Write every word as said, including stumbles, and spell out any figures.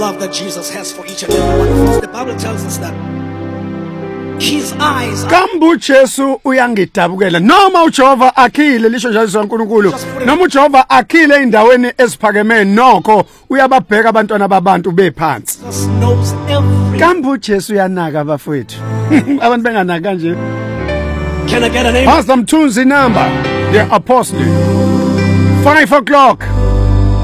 love that Jesus has for each and every one of us. The Bible tells us that his eyes Kambu Jesu uyangidabukela noma uJehova akhile lisho njalo soNkulunkulu noma uJehova akhile indaweni esiphakeme nokho uyababheka abantwana babantu bephansi. Kambu Jesu yanaka abafowethu. Abantu benganaka kanje. Can I get a name? Pastor Mthunzi number the apostle five o'clock